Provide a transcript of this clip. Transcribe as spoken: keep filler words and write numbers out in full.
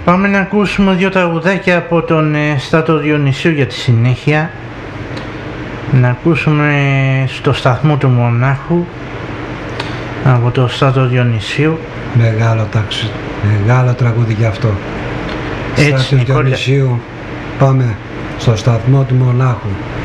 Πάμε να ακούσουμε δύο τραγουδάκια από τον ε, Στράτο Διονυσίου για τη συνέχεια. Να ακούσουμε στο σταθμό του Μονάχου από το Στράτο Διονυσίου. Μεγάλο ταξι... μεγάλο τραγούδι γι' αυτό. Έτσι, Στράτος Διονυσίου, πάμε στο σταθμό του Μονάχου.